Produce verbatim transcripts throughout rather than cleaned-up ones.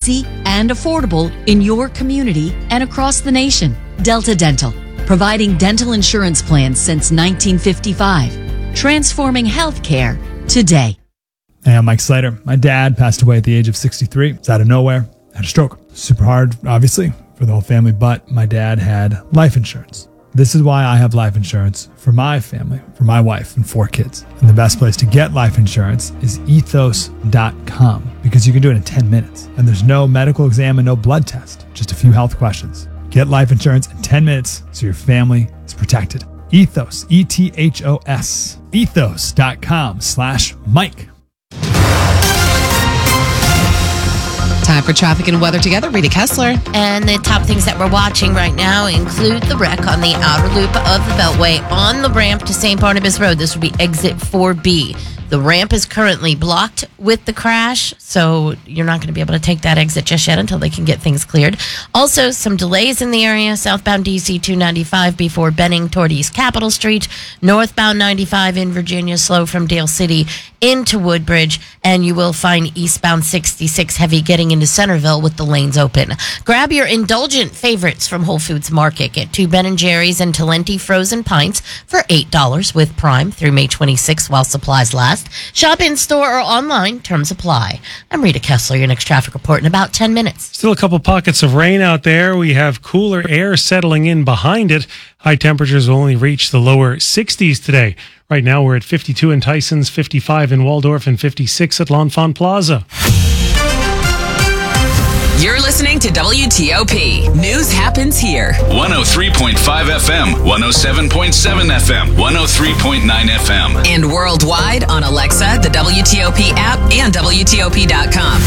easy and affordable in your community and across the nation. Delta Dental, providing dental insurance plans since nineteen fifty-five. Transforming healthcare today. Hey, I'm Mike Slater. My dad passed away at the age of sixty-three. It's out of nowhere. Had a stroke. Super hard, obviously, for the whole family, but my dad had life insurance. This is why I have life insurance for my family, for my wife and four kids. And the best place to get life insurance is ethos dot com because you can do it in ten minutes. And there's no medical exam and no blood test, just a few health questions. Get life insurance in ten minutes so your family is protected. Ethos, E T H O S, ethos dot com slash Mike. Time for traffic and weather together. Rita Kessler. And the top things that we're watching right now include the wreck on the outer loop of the Beltway on the ramp to Saint Barnabas Road. This would be exit four B. The ramp is currently blocked with the crash, so you're not going to be able to take that exit just yet until they can get things cleared. Also, some delays in the area. Southbound D C two ninety-five before Benning toward East Capitol Street. Northbound ninety-five in Virginia, slow from Dale City into Woodbridge. And you will find eastbound sixty-six heavy getting into Centerville with the lanes open. Grab your indulgent favorites from Whole Foods Market. Get two Ben and Jerry's and Talenti frozen pints for eight dollars with Prime through May twenty-sixth while supplies last. Shop in store or online. Terms apply. I'm Rita Kessler. Your next traffic report in about ten minutes. Still a couple pockets of rain out there. We have cooler air settling in behind it. High temperatures will only reach the lower sixties today. Right now we're at fifty-two in Tysons, fifty-five in Waldorf, and fifty-six at L'Enfant Plaza. You're listening to W T O P. News happens here. one oh three point five F M, one oh seven point seven F M, one oh three point nine F M. And worldwide on Alexa, the W T O P app, and W T O P dot com.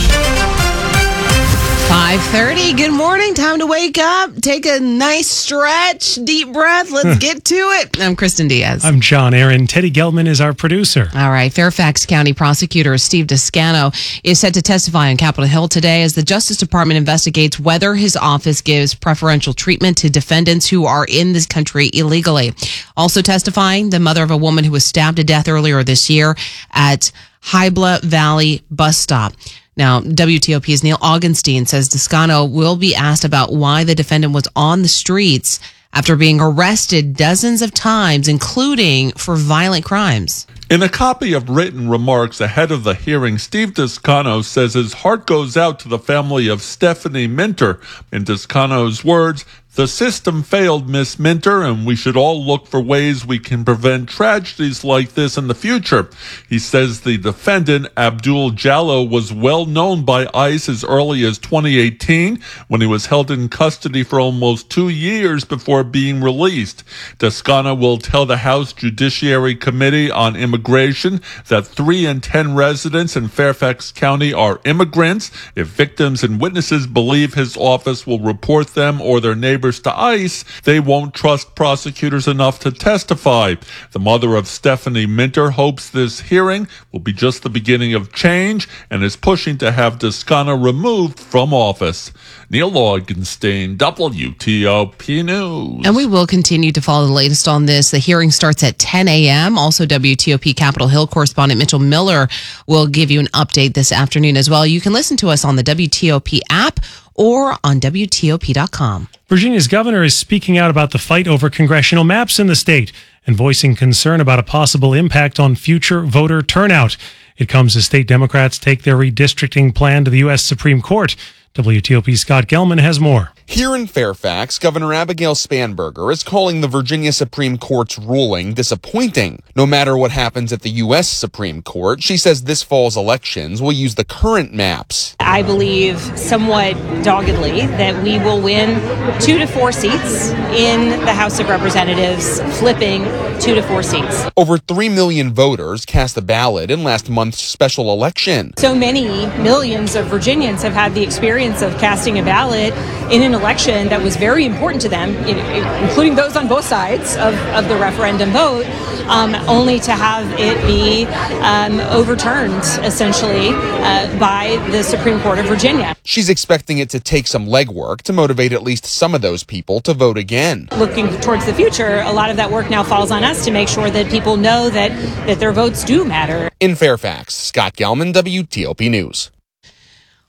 five thirty. Good morning. Time to wake up. Take a nice stretch. Deep breath. Let's get to it. I'm Kristen Diaz. I'm John Aaron. Teddy Geltman is our producer. All right. Fairfax County Prosecutor Steve Descano is set to testify on Capitol Hill today as the Justice Department investigates whether his office gives preferential treatment to defendants who are in this country illegally. Also testifying, the mother of a woman who was stabbed to death earlier this year at Hybla Valley bus stop. Now, W T O P's Neil Augenstein says Descano will be asked about why the defendant was on the streets after being arrested dozens of times, including for violent crimes. In a copy of written remarks ahead of the hearing, Steve Descano says his heart goes out to the family of Stephanie Minter. In Descano's words, "The system failed, Miss Minter, and we should all look for ways we can prevent tragedies like this in the future." He says the defendant, Abdul Jallo, was well known by ICE as early as twenty eighteen, when he was held in custody for almost two years before being released. Descano will tell the House Judiciary Committee on Immigration that three in ten residents in Fairfax County are immigrants. If victims and witnesses believe his office will report them or their neighbors to ICE, they won't trust prosecutors enough to testify. The mother of Stephanie Minter hopes this hearing will be just the beginning of change and is pushing to have Descano removed from office. Neil Augenstein, W T O P News. And we will continue to follow the latest on this. The hearing starts at ten a.m. Also, W T O P Capitol Hill correspondent Mitchell Miller will give you an update this afternoon as well. You can listen to us on the W T O P app or on W T O P dot com. Virginia's governor is speaking out about the fight over congressional maps in the state and voicing concern about a possible impact on future voter turnout. It comes as state Democrats take their redistricting plan to the U S Supreme Court. W T O P's Scott Gelman has more. Here in Fairfax, Governor Abigail Spanberger is calling the Virginia Supreme Court's ruling disappointing. No matter what happens at the U S Supreme Court, she says this fall's elections will use the current maps. I believe somewhat doggedly that we will win two to four seats in the House of Representatives, flipping two to four seats. Over three million voters cast a ballot in last month's special election. So many millions of Virginians have had the experience of casting a ballot in an election that was very important to them, including those on both sides of, of the referendum vote, um, only to have it be um, overturned, essentially, uh, by the Supreme Court of Virginia. She's expecting it to take some legwork to motivate at least some of those people to vote again. Looking towards the future, a lot of that work now falls on us to make sure that people know that, that their votes do matter. In Fairfax, Scott Gelman, W T O P News.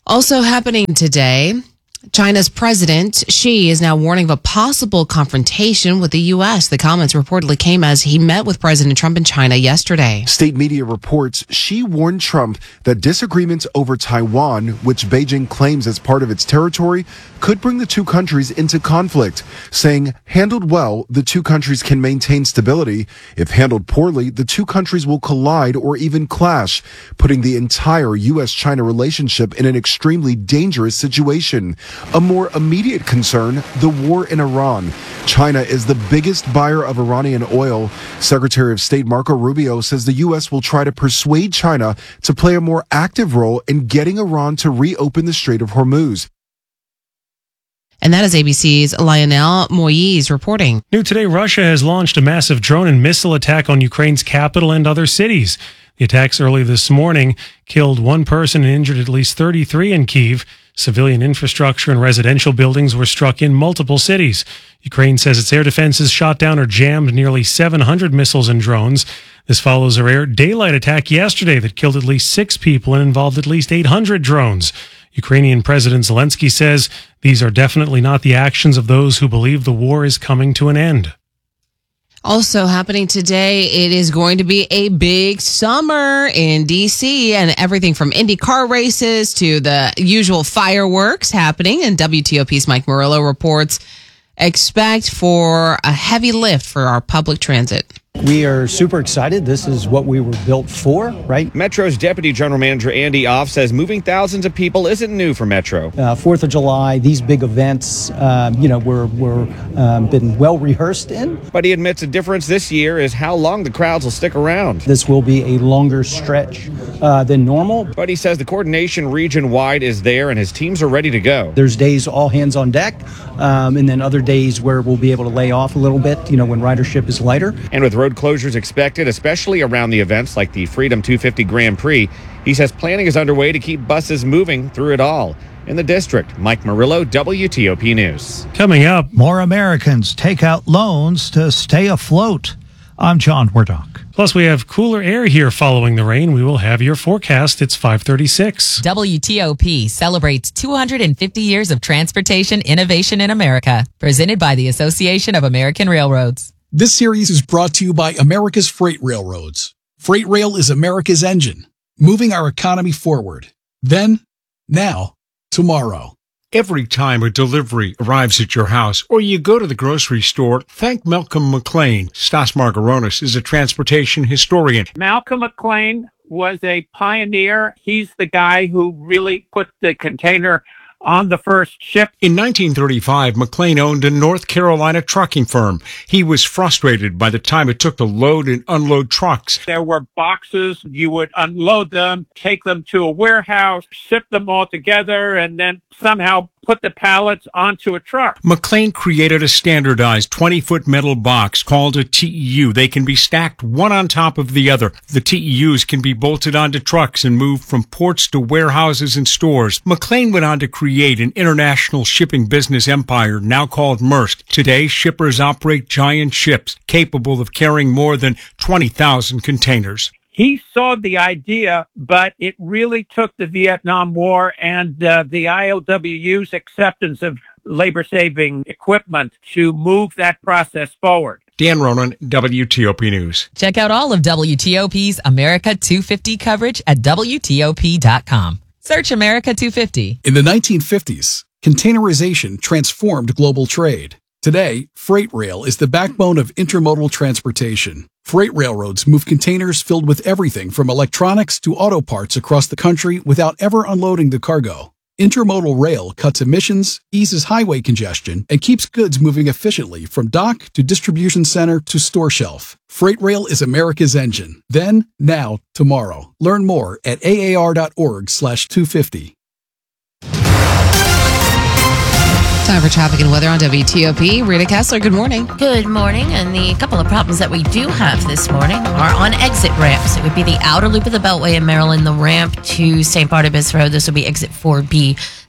Also happening today, China's president, Xi, is now warning of a possible confrontation with the U S. The comments reportedly came as he met with President Trump in China yesterday. State media reports Xi warned Trump that disagreements over Taiwan, which Beijing claims as part of its territory, could bring the two countries into conflict, saying, handled well, the two countries can maintain stability. If handled poorly, the two countries will collide or even clash, putting the entire U S China relationship in an extremely dangerous situation. A more immediate concern, the war in Iran. China is the biggest buyer of Iranian oil. Secretary of State Marco Rubio says the U S will try to persuade China to play a more active role in getting Iran to reopen the Strait of Hormuz. And that is A B C's Lionel Moise reporting. New today, Russia has launched a massive drone and missile attack on Ukraine's capital and other cities. The attacks early this morning killed one person and injured at least thirty-three in Kyiv. Civilian infrastructure and residential buildings were struck in multiple cities. Ukraine says its air defenses shot down or jammed nearly seven hundred missiles and drones. This follows a air daylight attack yesterday that killed at least six people and involved at least eight hundred drones. Ukrainian President Zelensky says these are definitely not the actions of those who believe the war is coming to an end. Also happening today, it is going to be a big summer in D C and everything from Indy car races to the usual fireworks happening. And W T O P's Mike Murillo reports expect for a heavy lift for our public transit. We are super excited. This is what we were built for, right? Metro's Deputy General Manager Andy Off says moving thousands of people isn't new for Metro. Uh, Fourth of July, these big events, um, you know, we're, we're um, been well rehearsed in. But he admits a difference this year is how long the crowds will stick around. This will be a longer stretch uh, than normal. But he says the coordination region-wide is there and his teams are ready to go. There's days all hands on deck, um, and then other days where we'll be able to lay off a little bit, you know, when ridership is lighter. And with road closures expected, especially around the events like the Freedom two fifty Grand Prix, he says planning is underway to keep buses moving through it all. In the district, Mike Murillo, W T O P News. Coming up, more Americans take out loans to stay afloat. I'm John Wardock. Plus, we have cooler air here following the rain. We will have your forecast. It's five thirty-six. W T O P celebrates two hundred fifty years of transportation innovation in America. Presented by the Association of American Railroads. This series is brought to you by America's Freight Railroads. Freight Rail is America's engine, moving our economy forward. Then, now, tomorrow. Every time a delivery arrives at your house or you go to the grocery store, thank Malcolm McLean. Stas Margaronis is a transportation historian. Malcolm McLean was a pioneer. He's the guy who really put the container on the first ship. In nineteen thirty-five, McLean owned a North Carolina trucking firm. He was frustrated by the time it took to load and unload trucks. There were boxes. You would unload them, take them to a warehouse, ship them all together, and then somehow put the pallets onto a truck. McLean created a standardized twenty-foot metal box called a T E U. They can be stacked one on top of the other. The T E Us can be bolted onto trucks and moved from ports to warehouses and stores. McLean went on to create an international shipping business empire now called Maersk. Today, shippers operate giant ships capable of carrying more than twenty thousand containers. He saw the idea, but it really took the Vietnam War and uh, the I L W U's acceptance of labor-saving equipment to move that process forward. Dan Ronan, W T O P News. Check out all of W T O P's America two fifty coverage at W T O P dot com. Search America two fifty. In the nineteen fifties, containerization transformed global trade. Today, freight rail is the backbone of intermodal transportation. Freight railroads move containers filled with everything from electronics to auto parts across the country without ever unloading the cargo. Intermodal rail cuts emissions, eases highway congestion, and keeps goods moving efficiently from dock to distribution center to store shelf. Freight rail is America's engine. Then, now, tomorrow. Learn more at A A R dot org slash two fifty. Time for traffic and weather on W T O P. Rita Kessler, good morning. Good morning. And the couple of problems that we do have this morning are on exit ramps. It would be the outer loop of the Beltway in Maryland, the ramp to Saint Barnabas Road. This will be exit four B.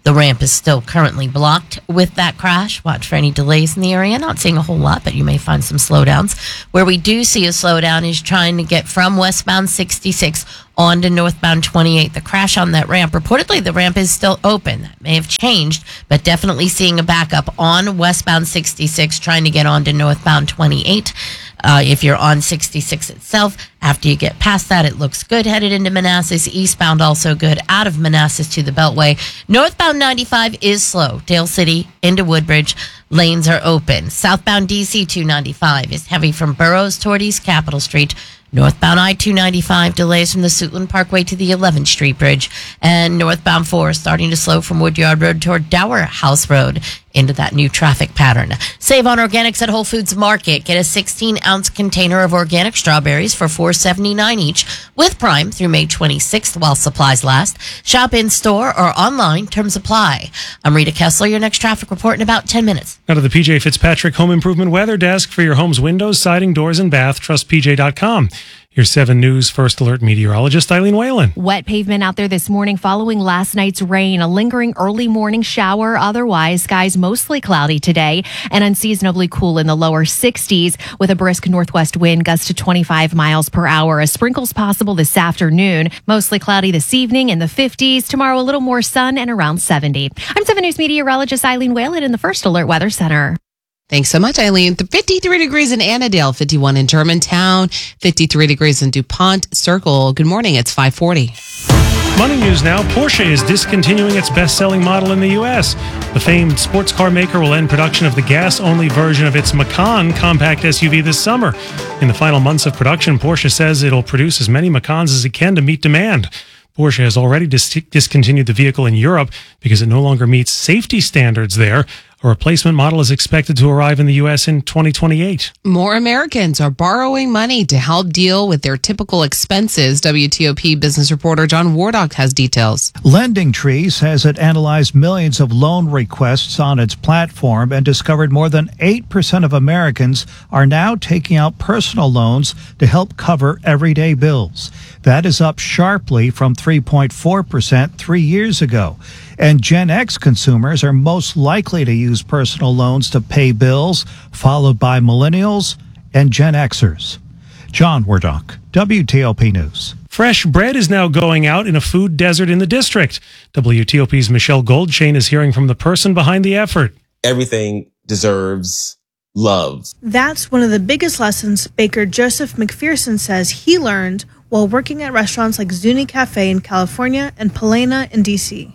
The ramp is still currently blocked with that crash. Watch for any delays in the area. Not seeing a whole lot, but you may find some slowdowns. Where we do see a slowdown is trying to get from westbound sixty-six on to northbound twenty-eight. The crash on that ramp, reportedly the ramp is still open. That may have changed, but definitely seeing a backup on westbound sixty-six trying to get on to northbound twenty-eight. Uh, if you're on sixty-six itself, after you get past that, it looks good headed into Manassas. Eastbound also good out of Manassas to the Beltway. Northbound ninety-five is slow. Dale City into Woodbridge. Lanes are open. Southbound D C two ninety-five is heavy from Burroughs toward East Capitol Street. Northbound I two ninety-five delays from the Suitland Parkway to the eleventh Street Bridge. And northbound four starting to slow from Woodyard Road toward Dower House Road into that new traffic pattern. Save on organics at Whole Foods Market. Get a sixteen ounce container of organic strawberries for four seventy-nine each with Prime through May twenty-sixth while supplies last. Shop in store or online. Terms apply. I'm Rita Kessler. Your next traffic report in about ten minutes. Now to the P J Fitzpatrick Home Improvement Weather Desk for your home's windows, siding, doors, and bath. Trust P J dot com. Your seven News First Alert meteorologist Eileen Whalen. Wet pavement out there this morning following last night's rain. A lingering early morning shower. Otherwise, skies mostly cloudy today and unseasonably cool in the lower sixties with a brisk northwest wind gusts to twenty-five miles per hour. A sprinkles possible this afternoon. Mostly cloudy this evening in the fifties. Tomorrow, a little more sun and around seventy. I'm seven News meteorologist Eileen Whalen in the First Alert Weather Center. Thanks so much, Eileen. fifty-three degrees in Annandale, fifty-one in Germantown, fifty-three degrees in DuPont Circle. Good morning. It's five forty. Money news now. Porsche is discontinuing its best-selling model in the U S. The famed sports car maker will end production of the gas-only version of its Macan compact S U V this summer. In the final months of production, Porsche says it'll produce as many Macans as it can to meet demand. Porsche has already dis- discontinued the vehicle in Europe because it no longer meets safety standards there. A replacement model is expected to arrive in the U S in twenty twenty-eight. More Americans are borrowing money to help deal with their typical expenses. W T O P business reporter John Wardock has details. Lending Tree says it analyzed millions of loan requests on its platform and discovered more than eight percent of Americans are now taking out personal loans to help cover everyday bills. That is up sharply from three point four percent three years ago. And Gen X consumers are most likely to use personal loans to pay bills, followed by millennials and Gen Xers. John Wardock, W T O P News. Fresh bread is now going out in a food desert in the district. W T O P's Michelle Goldchain is hearing from the person behind the effort. Everything deserves love. That's one of the biggest lessons baker Joseph McPherson says he learned while working at restaurants like Zuni Cafe in California and Palena in D C.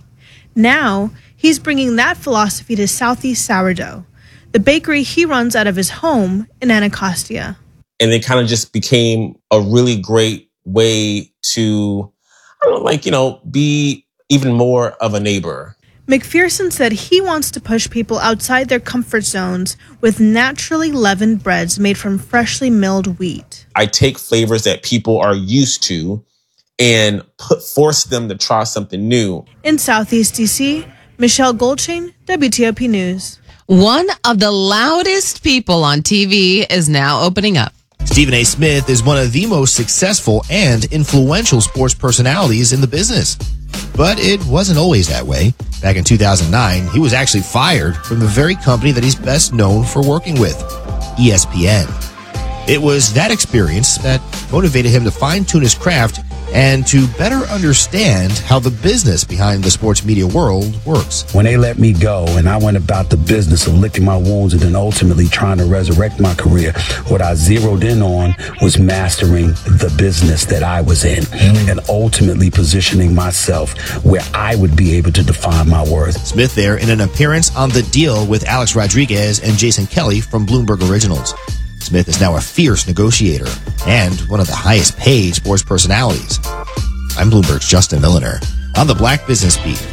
Now, he's bringing that philosophy to Southeast Sourdough, the bakery he runs out of his home in Anacostia. And it kind of just became a really great way to, I don't know, like, you know, be even more of a neighbor. McPherson said he wants to push people outside their comfort zones with naturally leavened breads made from freshly milled wheat. I take flavors that people are used to and put force them to try something new. In Southeast D C, Michelle Goldchain, W T O P News. One of the loudest people on T V is now opening up. Stephen A. Smith is one of the most successful and influential sports personalities in the business. But it wasn't always that way. Back in two thousand nine, he was actually fired from the very company that he's best known for working with, E S P N. It was that experience that motivated him to fine-tune his craft and to better understand how the business behind the sports media world works. When they let me go and I went about the business of licking my wounds and then ultimately trying to resurrect my career, what I zeroed in on was mastering the business that I was in mm. and ultimately positioning myself where I would be able to define my worth. Smith there in an appearance on The Deal with Alex Rodriguez and Jason Kelly from Bloomberg Originals. Smith is now a fierce negotiator and one of the highest paid sports personalities. I'm Bloomberg's Justin Milliner on the Black Business Beat.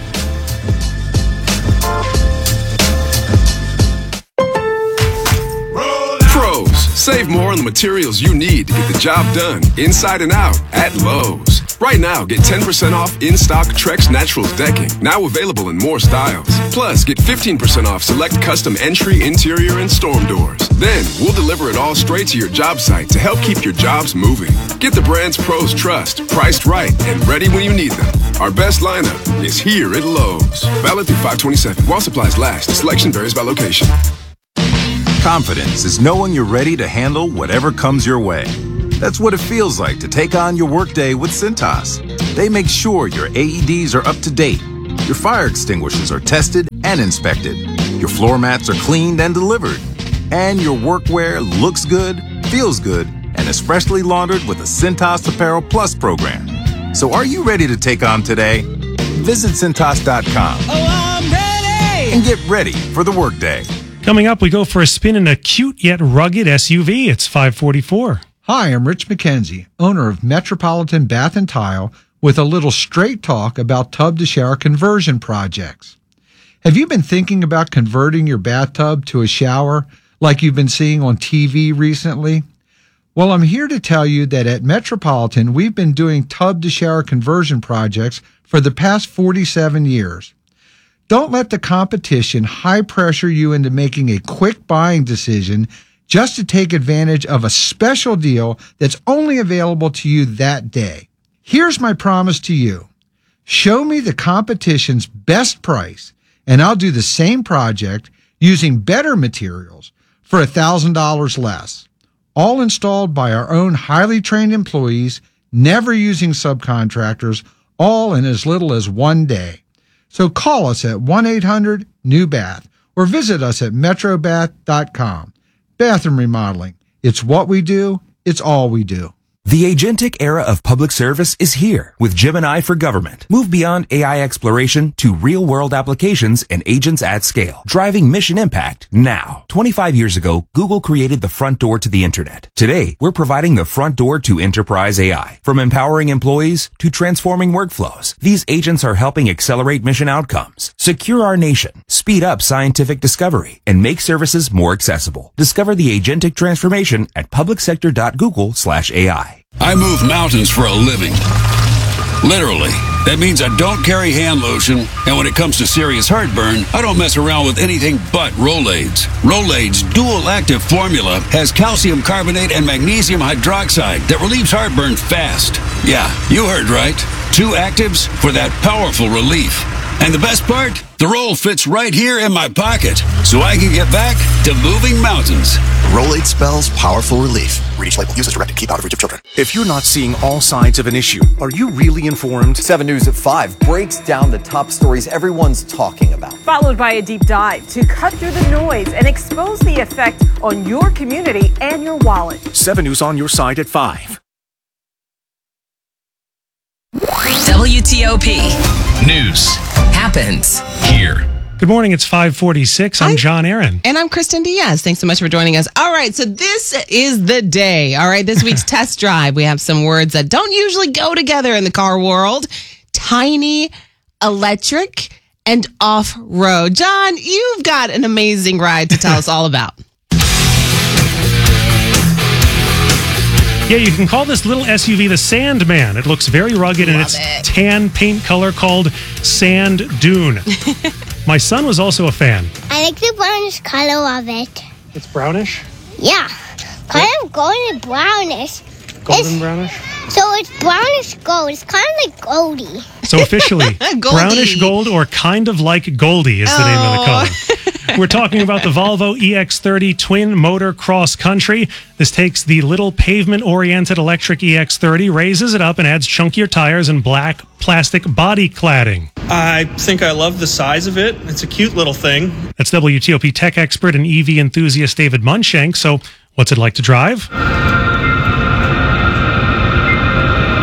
Pros Save more on the materials you need to get the job done inside and out at Lowe's. Right now, get ten percent off in-stock Trex Naturals decking, now available in more styles. Plus, get fifteen percent off select custom entry, interior, and storm doors. Then, we'll deliver it all straight to your job site to help keep your jobs moving. Get the brands pros trust, priced right, and ready when you need them. Our best lineup is here at Lowe's. Valid through five twenty-seven. While supplies last, the selection varies by location. Confidence is knowing you're ready to handle whatever comes your way. That's what it feels like to take on your workday with Cintas. They make sure your A E Ds are up to date, your fire extinguishers are tested and inspected, your floor mats are cleaned and delivered, and your workwear looks good, feels good, and is freshly laundered with a Cintas Apparel Plus program. So are you ready to take on today? Visit Cintas dot com. Oh, I'm ready! And get ready for the workday. Coming up, we go for a spin in a cute yet rugged S U V. It's five forty-four. Hi, I'm Rich McKenzie, owner of Metropolitan Bath and Tile, with a little straight talk about tub-to-shower conversion projects. Have you been thinking about converting your bathtub to a shower like you've been seeing on T V recently? Well, I'm here to tell you that at Metropolitan, we've been doing tub-to-shower conversion projects for the past forty-seven years. Don't let the competition high pressure you into making a quick buying decision just to take advantage of a special deal that's only available to you that day. Here's my promise to you. Show me the competition's best price, and I'll do the same project using better materials for one thousand dollars less. All installed by our own highly trained employees, never using subcontractors, all in as little as one day. So call us at one eight hundred new bath or visit us at metro bath dot com. Bathroom remodeling. It's what we do. It's all we do. The agentic era of public service is here with Gemini for Government. Move beyond A I exploration to real-world applications and agents at scale, driving mission impact now. twenty-five years ago, Google created the front door to the internet. Today, we're providing the front door to enterprise A I. From empowering employees to transforming workflows, these agents are helping accelerate mission outcomes, secure our nation, speed up scientific discovery, and make services more accessible. Discover the agentic transformation at public sector dot google slash A I. I move mountains for a living. Literally. That means I don't carry hand lotion, and when it comes to serious heartburn, I don't mess around with anything but Rolaids. Rolaids' dual-active formula has calcium carbonate and magnesium hydroxide that relieves heartburn fast. Yeah, you heard right. Two actives for that powerful relief. And the best part? The roll fits right here in my pocket, so I can get back to moving mountains. Rolade spells powerful relief. Read each label. Use as directed. Keep out of reach of children. If you're not seeing all sides of an issue, are you really informed? seven News at five breaks down the top stories everyone's talking about. Followed by a deep dive to cut through the noise and expose the effect on your community and your wallet. seven News on your side at five. W T O P News happens here. Good morning. It's five forty-six. I'm John Aaron. And I'm Kristen Diaz. Thanks so much for joining us. All right. So this is the day. All right. This week's test drive. We have some words that don't usually go together in the car world. Tiny, electric, and off-road. John, you've got an amazing ride to tell us all about. Yeah, you can call this little S U V the Sandman. It looks very rugged Love in its it. tan paint color called Sand Dune. My son was also a fan. I like the brownish color of it. It's brownish? Yeah, kind of golden brownish. Golden It's- brownish? So it's brownish gold. It's kind of like Goldie. So officially, Goldie. brownish gold or kind of like Goldie is the name of the color. We're talking about the Volvo E X thirty twin motor cross country. This takes the little pavement-oriented electric E X thirty, raises it up, and adds chunkier tires and black plastic body cladding. I think I love the size of it. It's a cute little thing. That's W T O P tech expert and E V enthusiast David Munshank. So what's it like to drive?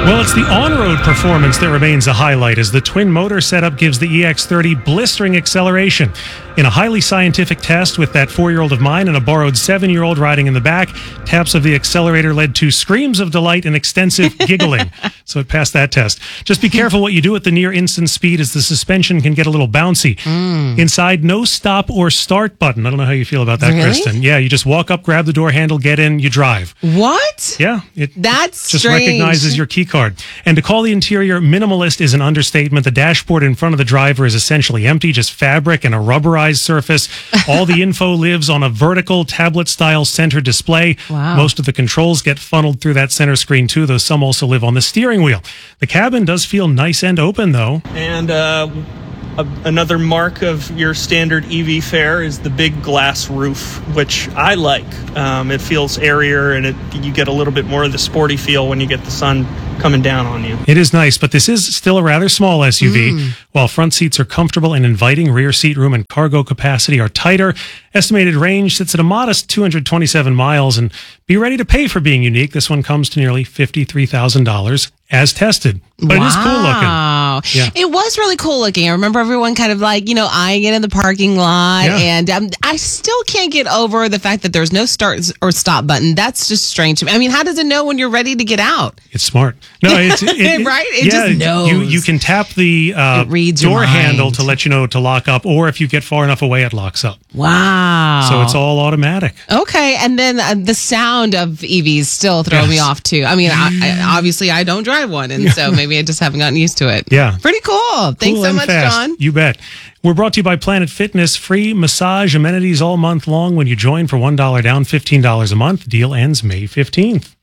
Well, it's the on-road performance that remains a highlight as the twin motor setup gives the E X thirty blistering acceleration. In a highly scientific test with that four-year-old of mine and a borrowed seven-year-old riding in the back, taps of the accelerator led to screams of delight and extensive giggling. So it passed that test. Just be careful what you do at the near-instant speed as the suspension can get a little bouncy. Mm. Inside, no stop or start button. I don't know how you feel about that, really? Kristen. Yeah, you just walk up, grab the door handle, get in, you drive. What? Yeah. It That's just strange. recognizes your key card. And to call the interior minimalist is an understatement. The dashboard in front of the driver is essentially empty, just fabric and a rubberized surface. All the info lives on a vertical tablet-style center display. Wow. Most of the controls get funneled through that center screen too, though some also live on the steering wheel. The cabin does feel nice and open, though. And uh, a, another mark of your standard E V fare is the big glass roof, which I like. Um, it feels airier, and it, you get a little bit more of the sporty feel when you get the sun coming down on you. It is nice, but this is still a rather small S U V. Mm. While front seats are comfortable and inviting, rear seat room and cargo capacity are tighter. Estimated range sits at a modest two hundred twenty-seven miles, and be ready to pay for being unique. This one comes to nearly fifty-three thousand dollars as tested. But wow. it is cool looking. Yeah. It was really cool looking. I remember everyone kind of like, you know, eyeing it in the parking lot. Yeah. And um, I still can't get over the fact that there's no start or stop button. That's just strange to me. I mean, how does it know when you're ready to get out? It's smart. No, it's it, it, right? It yeah, just knows. You, you can tap the uh, it reads your door mind. handle to let you know to lock up, or if you get far enough away, it locks up. Wow. So it's all automatic. Okay. And then uh, the sound of E Vs still throw Yes. me off too. I mean, I, I, obviously I don't drive one, and so maybe I just haven't gotten used to it. Yeah. Pretty cool. Thanks Cool so and much, fast. John. You bet. We're brought to you by Planet Fitness. Free massage amenities all month long when you join for one dollar down, fifteen dollars a month. Deal ends May fifteenth.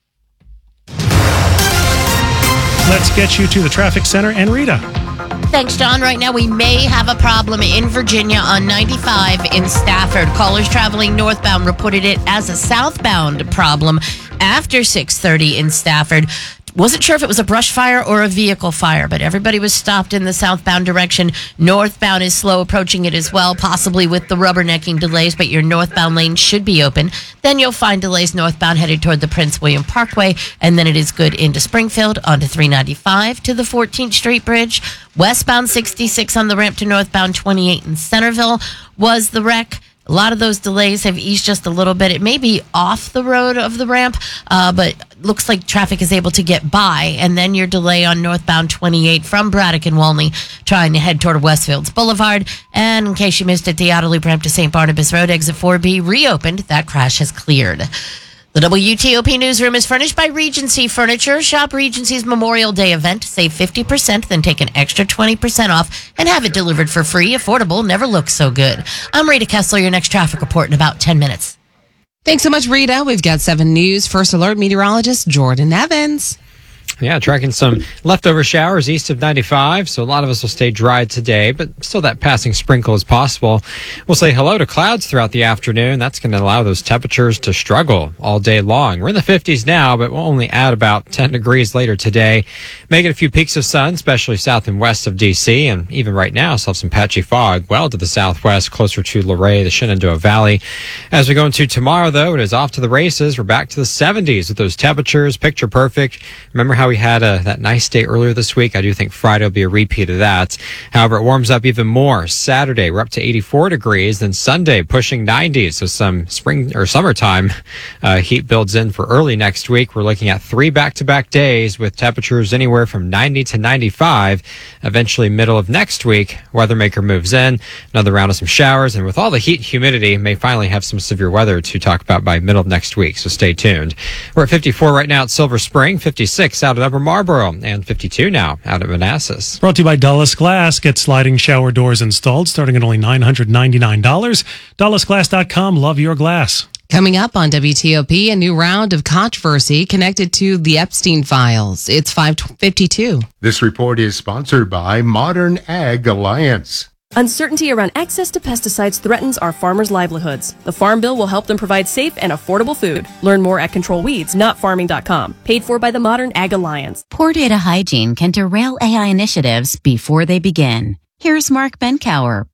Let's get you to the traffic center and Rita. Thanks, John. Right now, we may have a problem in Virginia on ninety-five in Stafford. Callers traveling northbound reported it as a southbound problem after six thirty in Stafford. Wasn't sure if it was a brush fire or a vehicle fire, but everybody was stopped in the southbound direction. Northbound is slow approaching it as well, possibly with the rubbernecking delays, but your northbound lane should be open. Then you'll find delays northbound headed toward the Prince William Parkway, and then it is good into Springfield, onto three ninety-five to the fourteenth Street Bridge. Westbound sixty-six on the ramp to northbound twenty-eight in Centerville was the wreck. A lot of those delays have eased just a little bit. It may be off the road of the ramp, uh, but looks like traffic is able to get by. And then your delay on northbound twenty-eight from Braddock and Walney, trying to head toward Westfields Boulevard. And in case you missed it, the outer loop ramp to Saint Barnabas Road, exit four B, reopened. That crash has cleared. The W T O P newsroom is furnished by Regency Furniture. Shop Regency's Memorial Day event. Save fifty percent, then take an extra twenty percent off and have it delivered for free. Affordable, never looks so good. I'm Rita Kessler, your next traffic report in about ten minutes. Thanks so much, Rita. We've got seven News First Alert meteorologist Jordan Evans. Yeah, tracking some leftover showers east of ninety-five, so a lot of us will stay dry today, but still that passing sprinkle is possible. We'll say hello to clouds throughout the afternoon. That's going to allow those temperatures to struggle all day long. We're in the fifties now, but we'll only add about ten degrees later today. Making a few peaks of sun, especially south and west of D C, and even right now, still have some patchy fog well to the southwest, closer to Luray, the Shenandoah Valley. As we go into tomorrow, though, it is off to the races. We're back to the seventies with those temperatures, picture perfect. Remember how we had a, that nice day earlier this week? I do think Friday will be a repeat of that. However, it warms up even more. Saturday, we're up to eighty-four degrees. Then Sunday, pushing ninety. So some spring or summertime uh, heat builds in for early next week. We're looking at three back-to-back days with temperatures anywhere from ninety to ninety-five. Eventually, middle of next week, Weathermaker moves in. Another round of some showers. And with all the heat and humidity, may finally have some severe weather to talk about by middle of next week. So stay tuned. We're at fifty-four right now at Silver Spring, fifty-six out at Upper Marlboro, and fifty-two now out at Manassas. Brought to you by Dulles Glass. Get sliding shower doors installed starting at only nine hundred ninety-nine dollars. Dulles Glass dot com. Love your glass. Coming up on W T O P, a new round of controversy connected to the Epstein files. It's five fifty-two. This report is sponsored by Modern Ag Alliance. Uncertainty around access to pesticides threatens our farmers' livelihoods. The Farm Bill will help them provide safe and affordable food. Learn more at control weeds not farming dot com. Paid for by the Modern Ag Alliance. Poor data hygiene can derail A I initiatives before they begin. Here's Mark Benkower,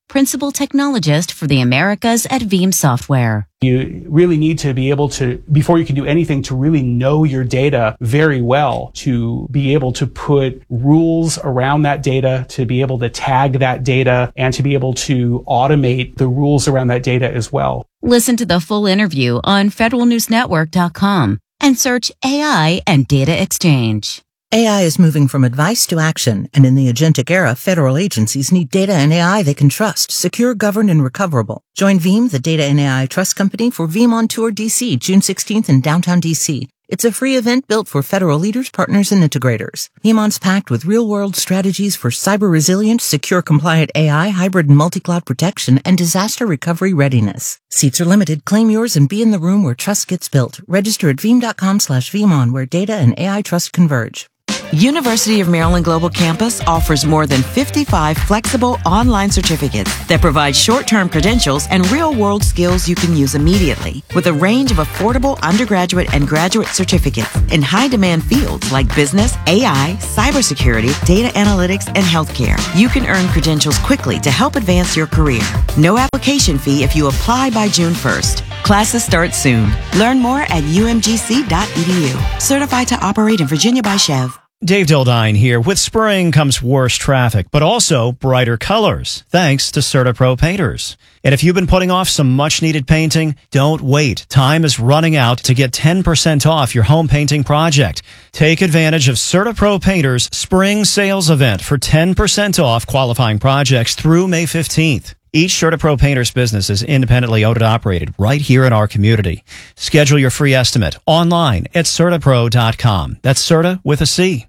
Principal Technologist for the Americas at Veeam Software. You really need to be able to, before you can do anything, to really know your data very well, to be able to put rules around that data, to be able to tag that data, and to be able to automate the rules around that data as well. Listen to the full interview on federal news network dot com and search A I and Data Exchange. A I is moving from advice to action, and in the agentic era, federal agencies need data and A I they can trust, secure, governed, and recoverable. Join Veeam, the data and A I trust company, for Veeam on Tour D C, June sixteenth in downtown D C. It's a free event built for federal leaders, partners, and integrators. Veeamon's packed with real-world strategies for cyber-resilient, secure, compliant A I, hybrid and multi-cloud protection, and disaster recovery readiness. Seats are limited. Claim yours and be in the room where trust gets built. Register at veeam.com slash Veeamon, where data and A I trust converge. University of Maryland Global Campus offers more than fifty-five flexible online certificates that provide short-term credentials and real-world skills you can use immediately, with a range of affordable undergraduate and graduate certificates in high-demand fields like business, A I, cybersecurity, data analytics, and healthcare. You can earn credentials quickly to help advance your career. No application fee if you apply by June first. Classes start soon. Learn more at u m g c dot e d u. Certified to operate in Virginia by Chev. Dave Dildine here. With spring comes worse traffic, but also brighter colors, thanks to CertaPro painters. And if you've been putting off some much-needed painting, don't wait. Time is running out to get ten percent off your home painting project. Take advantage of CertaPro Painters' spring sales event for ten percent off qualifying projects through May fifteenth. Each CertaPro Painters business is independently owned and operated right here in our community. Schedule your free estimate online at Certapro dot com. That's Certa with a C.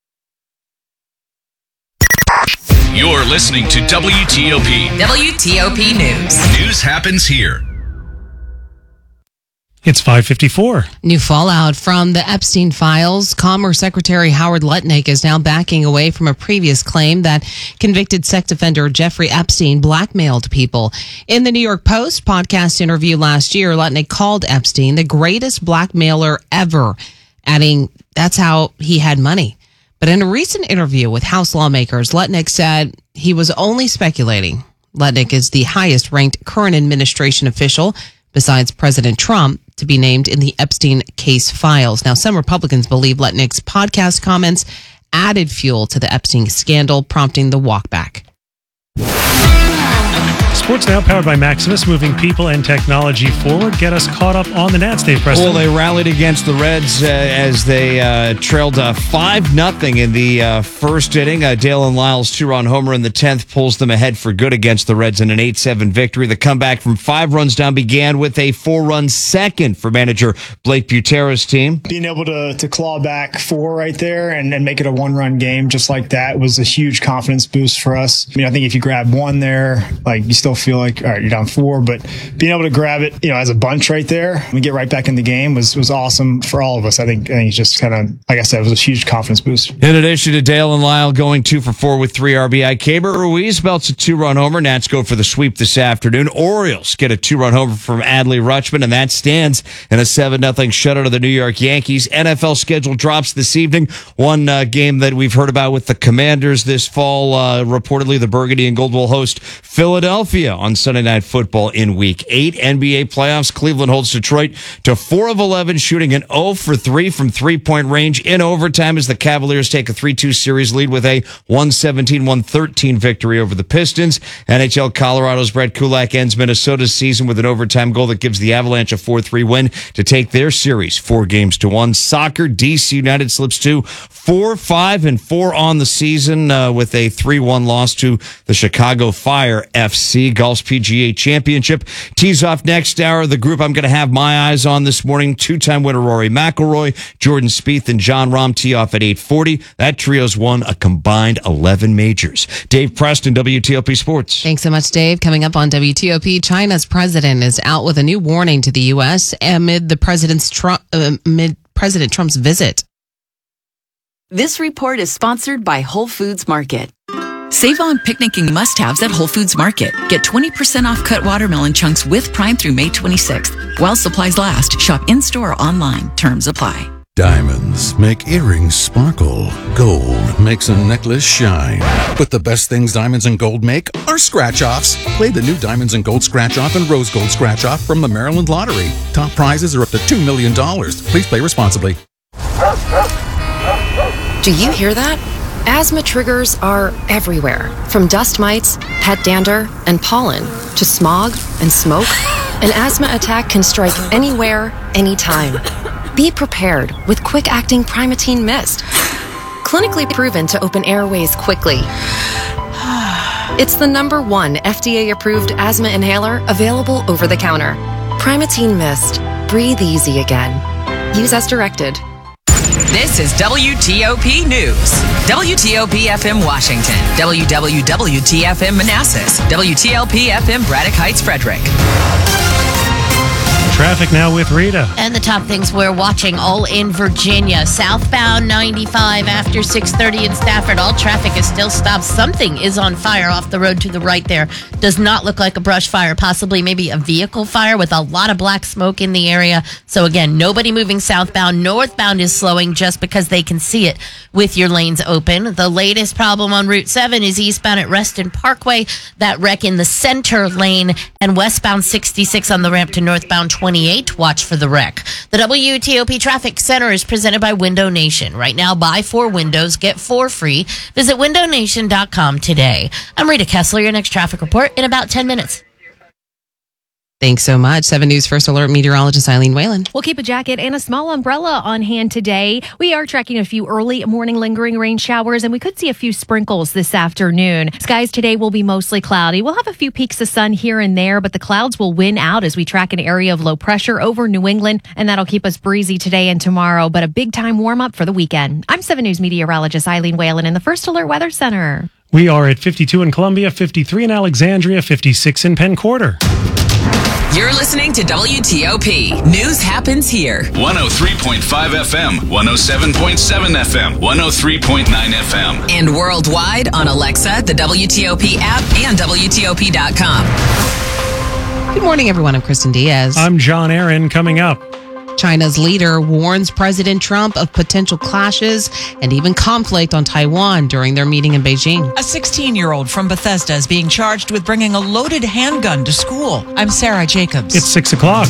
You're listening to W T O P. W T O P News. News happens here. It's five fifty-four. New fallout from the Epstein files. Commerce Secretary Howard Lutnick is now backing away from a previous claim that convicted sex offender Jeffrey Epstein blackmailed people. In the New York Post podcast interview last year, Lutnick called Epstein the greatest blackmailer ever, adding that's how he had money. But in a recent interview with House lawmakers, Lutnick said he was only speculating. Lutnick is the highest ranked current administration official, besides President Trump, to be named in the Epstein case files. Now, some Republicans believe Lutnick's podcast comments added fuel to the Epstein scandal, prompting the walkback. Sports Now, powered by Maximus, moving people and technology forward. Get us caught up on the Nats, Dave Preston. Well, they rallied against the Reds uh, as they uh, trailed uh, five nothing in the uh, first inning. Uh, Dalen Lyles' two-run homer in the tenth pulls them ahead for good against the Reds in an eight seven victory. The comeback from five runs down began with a four-run second for manager Blake Butera's team. Being able to, to claw back four right there and, and make it a one-run game just like that was a huge confidence boost for us. I mean, I think if you grab one there, like you still feel like, all right, you're down four, but being able to grab it, you know, as a bunch right there and get right back in the game was, was awesome for all of us. I think, I think it's just kind of, like I said, it was a huge confidence boost. In addition to Dalen Lyle going two for four with three R B I, Keibert Ruiz belts a two-run homer. Nats go for the sweep this afternoon. Orioles get a two-run homer from Adley Rutschman, and that stands in a seven nothing shutout of the New York Yankees. N F L schedule drops this evening. One uh, game that we've heard about with the Commanders this fall, uh, reportedly the Burgundy and Gold will host Philadelphia on Sunday Night Football in Week eight. N B A playoffs, Cleveland holds Detroit to four of eleven, shooting an zero for three from three-point range in overtime as the Cavaliers take a three two series lead with a one seventeen one thirteen victory over the Pistons. N H L Colorado's Brett Kulak ends Minnesota's season with an overtime goal that gives the Avalanche a four three win to take their series four games to one. Soccer, D C United slips to four five and four on the season uh, with a three one loss to the Chicago Fire F C. Golf's P G A Championship tees off next hour. The group I'm going to have my eyes on this morning, two-time winner Rory McIlroy, Jordan Spieth, and Jon Rahm tee off at eight forty. That trio's won a combined eleven majors. Dave Preston, W T O P Sports. Thanks so much, Dave. Coming up on W T O P, China's president is out with a new warning to the U S amid the president's Trump, uh, amid President Trump's visit. This report is sponsored by Whole Foods Market. Save on picnicking must-haves at Whole Foods Market. Get twenty percent off cut watermelon chunks with Prime through May twenty-sixth. While supplies last, shop in-store or online. Terms apply. Diamonds make earrings sparkle. Gold makes a necklace shine. But the best things diamonds and gold make are scratch-offs. Play the new Diamonds and Gold Scratch-Off and Rose Gold Scratch-Off from the Maryland Lottery. Top prizes are up to two million dollars. Please play responsibly. Do you hear that? Asthma triggers are everywhere, from dust mites, pet dander, and pollen, to smog and smoke. An asthma attack can strike anywhere, anytime. Be prepared with quick-acting Primatene Mist. Clinically proven to open airways quickly. It's the number one F D A-approved asthma inhaler available over the counter. Primatene Mist. Breathe easy again. Use as directed. This is W T O P News. W T O P F M Washington. W W W T F M Manassas. W T L P F M Braddock Heights, Frederick. Traffic now with Rita. And the top things we're watching all in Virginia. Southbound ninety-five after six thirty in Stafford. All traffic is still stopped. Something is on fire off the road to the right there. Does not look like a brush fire. Possibly maybe a vehicle fire with a lot of black smoke in the area. So again, nobody moving southbound. Northbound is slowing just because they can see it with your lanes open. The latest problem on Route seven is eastbound at Reston Parkway. That wreck in the center lane, and westbound sixty-six on the ramp to northbound twenty-eight. Watch for the wreck. The W T O P Traffic Center is presented by Window Nation. Right now, buy four windows, get four free. Visit window nation dot com today. I'm Rita Kessler, your next traffic report in about ten minutes. Thanks so much. seven News First Alert meteorologist Eileen Whalen. We'll keep a jacket and a small umbrella on hand today. We are tracking a few early morning lingering rain showers, and we could see a few sprinkles this afternoon. Skies today will be mostly cloudy. We'll have a few peaks of sun here and there, but the clouds will win out as we track an area of low pressure over New England, and that'll keep us breezy today and tomorrow, but a big time warm up for the weekend. I'm seven News meteorologist Eileen Whalen in the First Alert Weather Center. We are at fifty-two in Columbia, fifty-three in Alexandria, fifty-six in Penn Quarter. You're listening to W T O P. News happens here. one oh three point five F M, one oh seven point seven F M, one oh three point nine F M. And worldwide on Alexa, the W T O P app, and W T O P dot com. Good morning, everyone. I'm Kristen Diaz. I'm John Aaron. Coming up, China's leader warns President Trump of potential clashes and even conflict on Taiwan during their meeting in Beijing. A sixteen-year-old from Bethesda is being charged with bringing a loaded handgun to school. I'm Sarah Jacobs. It's six o'clock.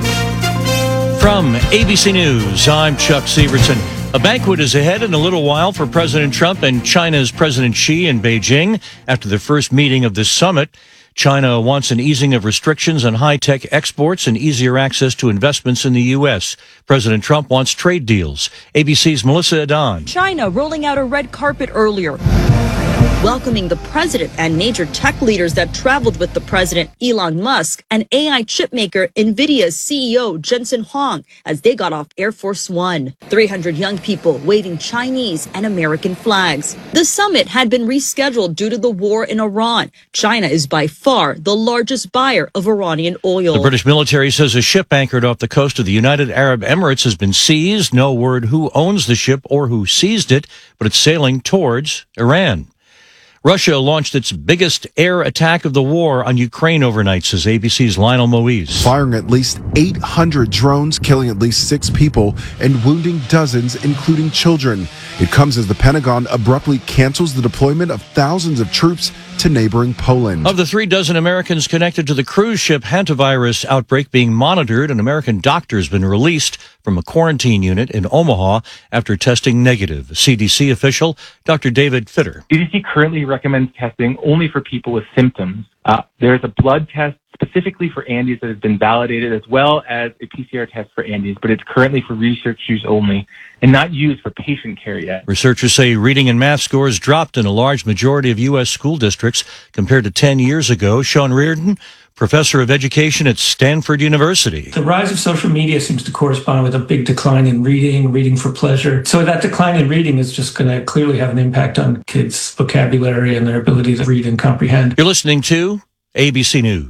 From A B C News, I'm Chuck Severson. A banquet is ahead in a little while for President Trump and China's President Xi in Beijing after the first meeting of this summit. China wants an easing of restrictions on high-tech exports and easier access to investments in the U S. President Trump wants trade deals. A B C's Melissa Adan. China rolling out a red carpet earlier, welcoming the president and major tech leaders that traveled with the president, Elon Musk, and A I chipmaker NVIDIA's C E O Jensen Huang as they got off Air Force One. three hundred young people waving Chinese and American flags. The summit had been rescheduled due to the war in Iran. China is by far the largest buyer of Iranian oil. The British military says a ship anchored off the coast of the United Arab Emirates has been seized. No word who owns the ship or who seized it, but it's sailing towards Iran. Russia launched its biggest air attack of the war on Ukraine overnight, says A B C's Lionel Moise. Firing at least eight hundred drones, killing at least six people, and wounding dozens, including children. It comes as the Pentagon abruptly cancels the deployment of thousands of troops to neighboring Poland. Of the three dozen Americans connected to the cruise ship hantavirus outbreak being monitored, an American doctor has been released from a quarantine unit in Omaha after testing negative. A C D C official, Doctor David Fitter. C D C currently recommends testing only for people with symptoms. Uh, there's a blood test specifically for Andes that has been validated, as well as a P C R test for Andes, but it's currently for research use only and not used for patient care yet. Researchers say reading and math scores dropped in a large majority of U S school districts compared to ten years ago. Sean Reardon, professor of education at Stanford University. The rise of social media seems to correspond with a big decline in reading, reading for pleasure. So that decline in reading is just going to clearly have an impact on kids' vocabulary and their ability to read and comprehend. You're listening to A B C News.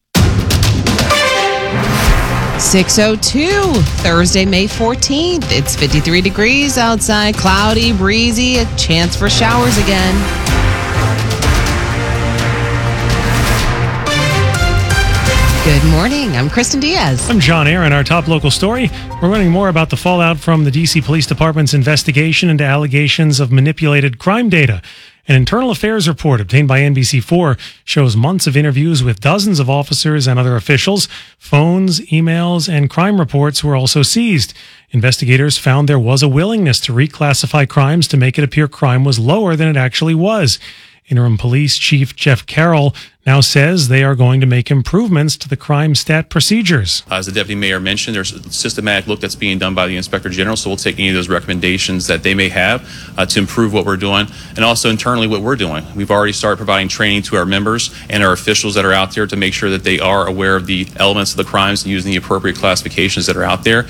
six oh two, Thursday, May fourteenth. It's fifty-three degrees outside, cloudy, breezy, a chance for showers again. Good morning. I'm Kristen Diaz. I'm John Aaron. Our top local story. We're learning more about the fallout from the D C Police Department's investigation into allegations of manipulated crime data. An internal affairs report obtained by N B C four shows months of interviews with dozens of officers and other officials. Phones, emails, and crime reports were also seized. Investigators found there was a willingness to reclassify crimes to make it appear crime was lower than it actually was. Interim Police Chief Jeff Carroll now says they are going to make improvements to the crime stat procedures. As the Deputy Mayor mentioned, there's a systematic look that's being done by the Inspector General, so we'll take any of those recommendations that they may have uh, to improve what we're doing, and also internally what we're doing. We've already started providing training to our members and our officials that are out there to make sure that they are aware of the elements of the crimes and using the appropriate classifications that are out there.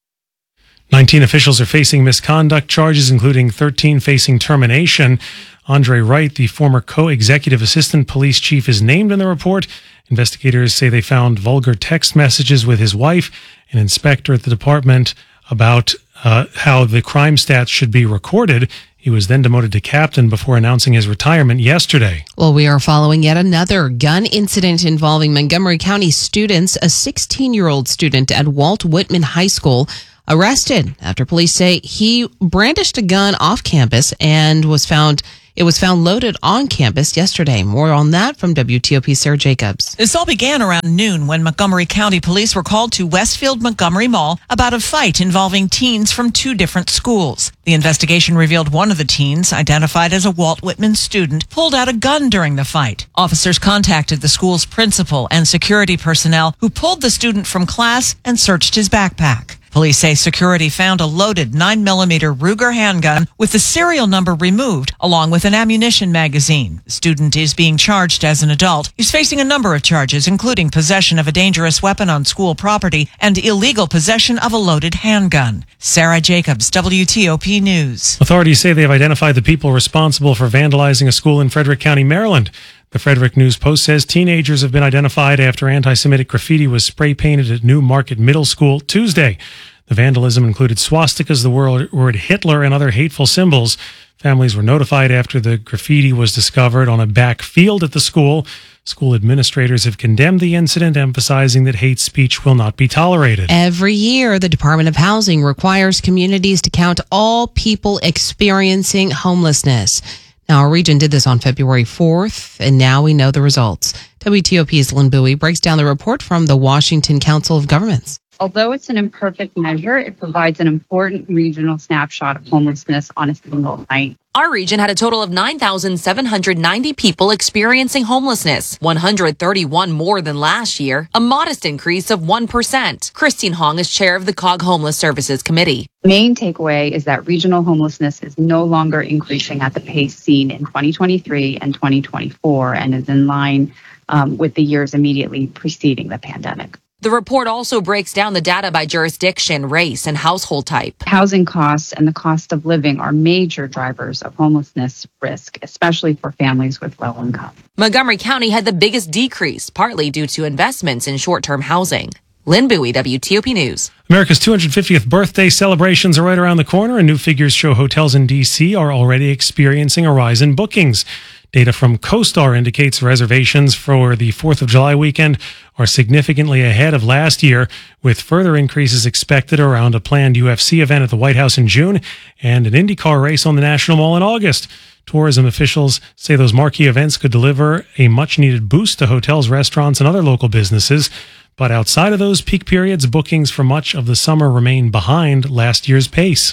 nineteen officials are facing misconduct charges, including thirteen facing termination. Andre Wright, the former co-executive assistant police chief, is named in the report. Investigators say they found vulgar text messages with his wife, an inspector at the department, about uh, how the crime stats should be recorded. He was then demoted to captain before announcing his retirement yesterday. Well, we are following yet another gun incident involving Montgomery County students. A sixteen-year-old student at Walt Whitman High School arrested after police say he brandished a gun off campus and was found It was found loaded on campus yesterday. More on that from W T O P's Sarah Jacobs. This all began around noon when Montgomery County police were called to Westfield Montgomery Mall about a fight involving teens from two different schools. The investigation revealed one of the teens, identified as a Walt Whitman student, pulled out a gun during the fight. Officers contacted the school's principal and security personnel, who pulled the student from class and searched his backpack. Police say security found a loaded nine millimeter Ruger handgun with the serial number removed, along with an ammunition magazine. The student is being charged as an adult. He's facing a number of charges, including possession of a dangerous weapon on school property and illegal possession of a loaded handgun. Sarah Jacobs, W T O P News. Authorities say they have identified the people responsible for vandalizing a school in Frederick County, Maryland. The Frederick News Post says teenagers have been identified after anti-Semitic graffiti was spray-painted at New Market Middle School Tuesday. The vandalism included swastikas, the word, word Hitler, and other hateful symbols. Families were notified after the graffiti was discovered on a back field at the school. School administrators have condemned the incident, emphasizing that hate speech will not be tolerated. Every year, the Department of Housing requires communities to count all people experiencing homelessness. Now, our region did this on February fourth, and now we know the results. W T O P's Lynn Bowie breaks down the report from the Washington Council of Governments. Although it's an imperfect measure, it provides an important regional snapshot of homelessness on a single night. Our region had a total of nine thousand seven hundred ninety people experiencing homelessness, one hundred thirty-one more than last year, a modest increase of one percent. Christine Hong is chair of the C O G Homeless Services Committee. Main takeaway is that regional homelessness is no longer increasing at the pace seen in twenty twenty-three and twenty twenty-four and is in line um, with the years immediately preceding the pandemic. The report also breaks down the data by jurisdiction, race, and household type. Housing costs and the cost of living are major drivers of homelessness risk, especially for families with low income. Montgomery County had the biggest decrease, partly due to investments in short-term housing. Lynn Bowie, W T O P News. America's two hundred fiftieth birthday celebrations are right around the corner, and new figures show hotels in D C are already experiencing a rise in bookings. Data from CoStar indicates reservations for the fourth of July weekend are significantly ahead of last year, with further increases expected around a planned U F C event at the White House in June and an IndyCar race on the National Mall in August. Tourism officials say those marquee events could deliver a much-needed boost to hotels, restaurants, and other local businesses. But outside of those peak periods, bookings for much of the summer remain behind last year's pace.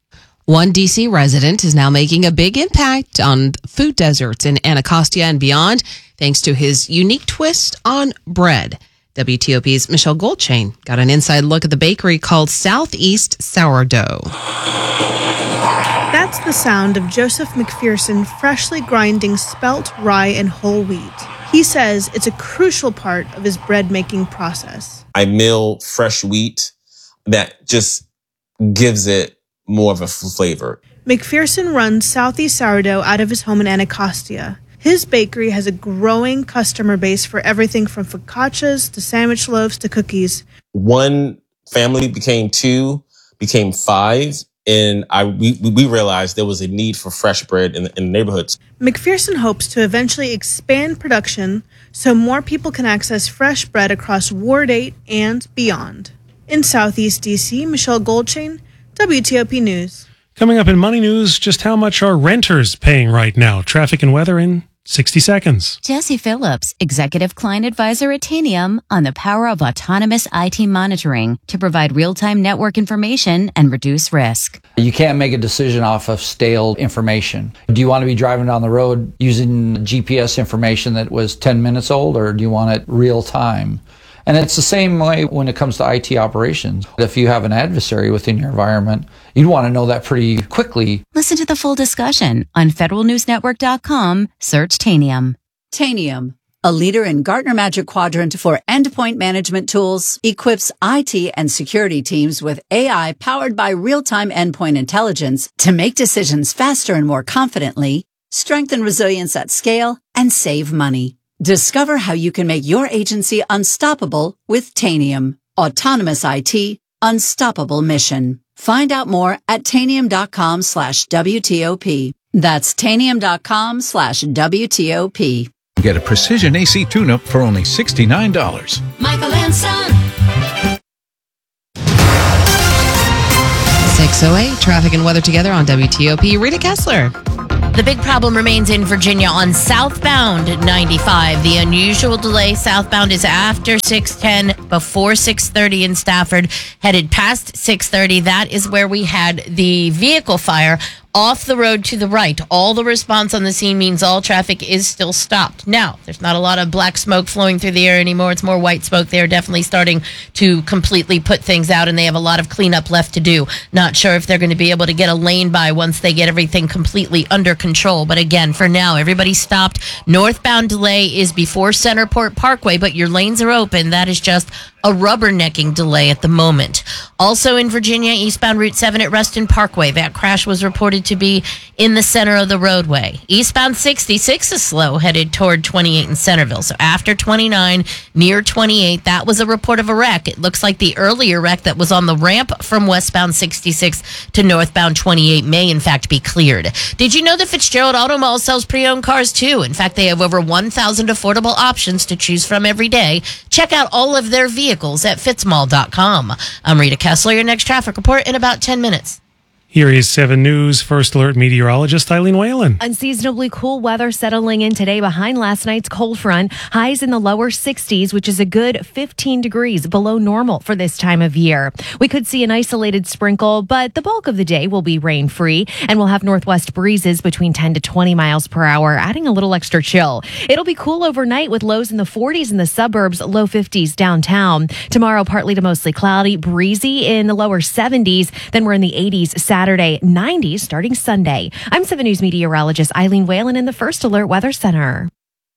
One D C resident is now making a big impact on food deserts in Anacostia and beyond, thanks to his unique twist on bread. W T O P's Michelle Goldchain got an inside look at the bakery called Southeast Sourdough. That's the sound of Joseph McPherson freshly grinding spelt, rye, and whole wheat. He says it's a crucial part of his bread-making process. I mill fresh wheat that just gives it more of a flavor. McPherson runs Southeast Sourdough out of his home in Anacostia. His bakery has a growing customer base for everything from focaccias to sandwich loaves to cookies. One family became two, became five, and I we, we realized there was a need for fresh bread in the, in the neighborhoods. McPherson hopes to eventually expand production so more people can access fresh bread across Ward eight and beyond. In Southeast D C, Michelle Goldchain, W T O P News. Coming up in Money News, just how much are renters paying right now? Traffic and weather in sixty seconds. Jesse Phillips, Executive Client Advisor at Tanium, on the power of autonomous I T monitoring to provide real-time network information and reduce risk. You can't make a decision off of stale information. Do you want to be driving down the road using G P S information that was ten minutes old, or do you want it real time? And it's the same way when it comes to I T operations. If you have an adversary within your environment, you'd want to know that pretty quickly. Listen to the full discussion on federal news network dot com. Search Tanium. Tanium, a leader in Gartner Magic Quadrant for endpoint management tools, equips I T and security teams with A I powered by real-time endpoint intelligence to make decisions faster and more confidently, strengthen resilience at scale, and save money. Discover how you can make your agency unstoppable with Tanium. Autonomous I T, unstoppable mission. Find out more at tanium.com slash WTOP. That's tanium.com slash WTOP. Get a precision A C tune-up for only sixty-nine dollars. Michael and Son. six oh eight, traffic and weather together on W T O P. Rita Kessler. The big problem remains in Virginia on southbound ninety-five. The unusual delay southbound is after six ten, before six thirty in Stafford, headed past six thirty. That is where we had the vehicle fire off the road to the right. All the response on the scene means all traffic is still stopped. Now, there's not a lot of black smoke flowing through the air anymore. It's more white smoke. They're definitely starting to completely put things out, and they have a lot of cleanup left to do. Not sure if they're going to be able to get a lane by once they get everything completely under control. But again, for now, everybody stopped. Northbound delay is before Centerport Parkway, but your lanes are open. That is just a rubbernecking delay at the moment. Also in Virginia, eastbound Route seven at Reston Parkway. That crash was reported to be in the center of the roadway. Eastbound sixty-six is slow, headed toward twenty-eight in Centerville. So after twenty-nine, near twenty-eight, that was a report of a wreck. It looks like the earlier wreck that was on the ramp from westbound sixty-six to northbound twenty-eight may in fact be cleared. Did you know that Fitzgerald Auto Mall sells pre-owned cars too? In fact, they have over one thousand affordable options to choose from every day. Check out all of their vehicles Vehicles at fitzmall dot com. I'm Rita Kessler, your next traffic report in about ten minutes. Here is seven News First Alert meteorologist Eileen Whalen. Unseasonably cool weather settling in today behind last night's cold front. Highs in the lower sixties, which is a good fifteen degrees below normal for this time of year. We could see an isolated sprinkle, but the bulk of the day will be rain-free, and we'll have northwest breezes between ten to twenty miles per hour, adding a little extra chill. It'll be cool overnight with lows in the forties in the suburbs, low fifties downtown. Tomorrow, partly to mostly cloudy, breezy in the lower seventies. Then we're in the eighties Saturday. Saturday, nineties starting Sunday. I'm seven News meteorologist Eileen Whalen in the First Alert Weather Center.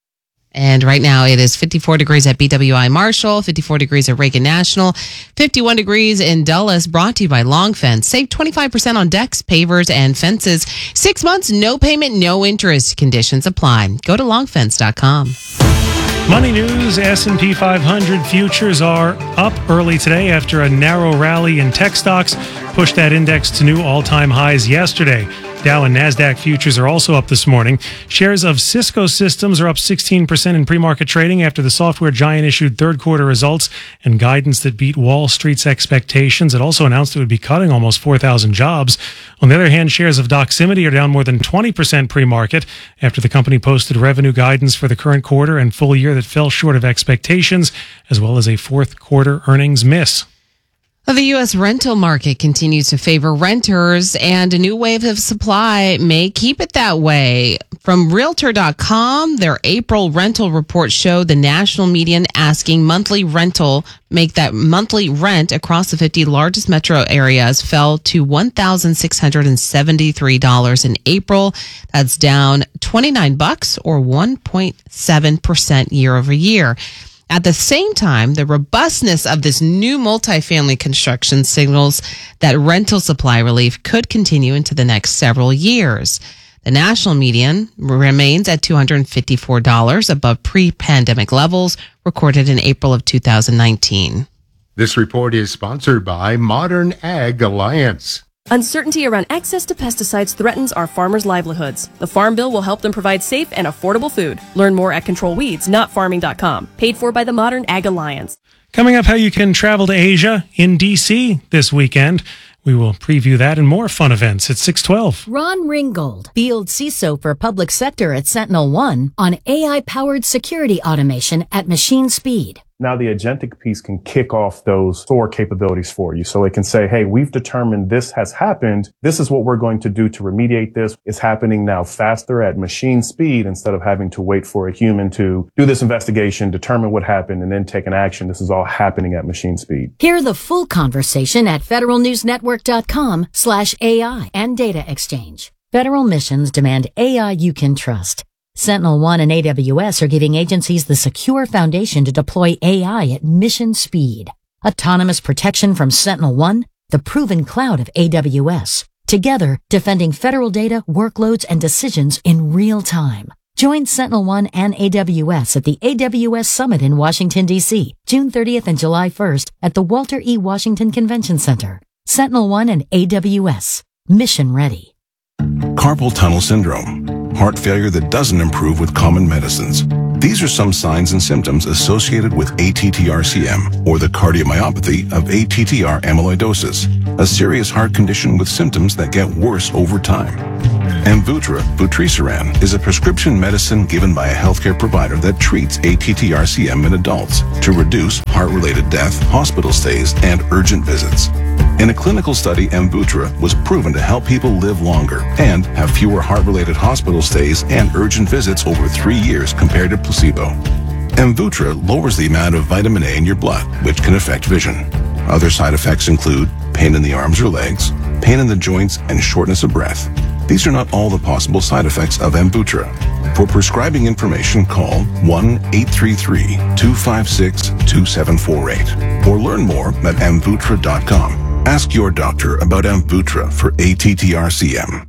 And right now it is fifty-four degrees at B W I Marshall, fifty-four degrees at Reagan National, fifty-one degrees in Dulles, brought to you by Long Fence. Save twenty-five percent on decks, pavers, and fences. Six months, no payment, no interest. Conditions apply. Go to long fence dot com. Money News, S and P five hundred futures are up early today after a narrow rally in tech stocks pushed that index to new all-time highs yesterday. Dow and NASDAQ futures are also up this morning. Shares of Cisco Systems are up sixteen percent in pre-market trading after the software giant issued third quarter results and guidance that beat Wall Street's expectations. It also announced it would be cutting almost four thousand jobs. On the other hand, shares of Doximity are down more than twenty percent pre-market after the company posted revenue guidance for the current quarter and full year that fell short of expectations, as well as a fourth quarter earnings miss. Well, the U S rental market continues to favor renters, and a new wave of supply may keep it that way. From Realtor dot com, their April rental report showed the national median asking monthly rental, make that monthly rent across the fifty largest metro areas fell to one thousand six hundred seventy-three dollars in April. That's down twenty-nine bucks or one point seven percent year over year. At the same time, the robustness of this new multifamily construction signals that rental supply relief could continue into the next several years. The national median remains at two hundred fifty-four dollars, above pre-pandemic levels recorded in April of two thousand nineteen. This report is sponsored by Modern Ag Alliance. Uncertainty around access to pesticides threatens our farmers' livelihoods. The Farm Bill will help them provide safe and affordable food. Learn more at control weeds not farming dot com. Paid for by the Modern Ag Alliance. Coming up, how you can travel to Asia in D C this weekend. We will preview that and more fun events at six twelve. Ron Ringgold, Field C I S O for Public Sector at Sentinel One, on A I-powered security automation at machine speed. Now the agentic piece can kick off those S O A R capabilities for you. So it can say, hey, we've determined this has happened. This is what we're going to do to remediate this. It's happening now faster at machine speed instead of having to wait for a human to do this investigation, determine what happened, and then take an action. This is all happening at machine speed. Hear the full conversation at federal news network dot com slash A I and data exchange. Federal missions demand A I you can trust. Sentinel One and A W S are giving agencies the secure foundation to deploy A I at mission speed. Autonomous protection from Sentinel One, the proven cloud of A W S. Together, defending federal data, workloads, and decisions in real time. Join Sentinel One and A W S at the A W S Summit in Washington, D C, June thirtieth and July first at the Walter E. Washington Convention Center. Sentinel One and A W S. Mission ready. Carpal tunnel syndrome. Heart failure that doesn't improve with common medicines. These are some signs and symptoms associated with A T T R C M, or the cardiomyopathy of A T T R amyloidosis, a serious heart condition with symptoms that get worse over time. Amvuttra, vutrisiran, is a prescription medicine given by a healthcare provider that treats A T T R C M in adults to reduce heart-related death, hospital stays, and urgent visits. In a clinical study, Amvuttra was proven to help people live longer and have fewer heart-related hospital stays and urgent visits over three years compared to placebo. Amvuttra lowers the amount of vitamin A in your blood, which can affect vision. Other side effects include pain in the arms or legs, pain in the joints, and shortness of breath. These are not all the possible side effects of Amvuttra. For prescribing information, call one eight three three, two five six, two seven four eight or learn more at amvuttra dot com. Ask your doctor about Amvuttra for A T T R C M.